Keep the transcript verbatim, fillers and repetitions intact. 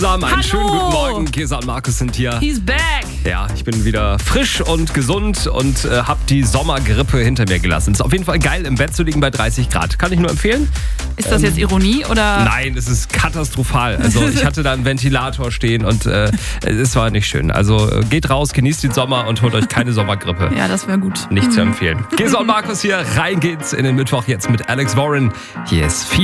Einen Hallo. schönen guten Morgen. Gesa und Markus sind hier. He's back. Ja, ich bin wieder frisch und gesund und äh, habe die Sommergrippe hinter mir gelassen. Ist auf jeden Fall geil, im Bett zu liegen bei dreißig Grad. Kann ich nur empfehlen. Ist das ähm, jetzt Ironie oder? Nein, es ist katastrophal. Also ich hatte da einen Ventilator stehen und äh, es war nicht schön. Also äh, geht raus, genießt den Sommer und holt euch keine Sommergrippe. Ja, das wäre gut. Nicht zu empfehlen. Gesa und Markus hier, rein geht's in den Mittwoch jetzt mit Alex Warren. Hier ist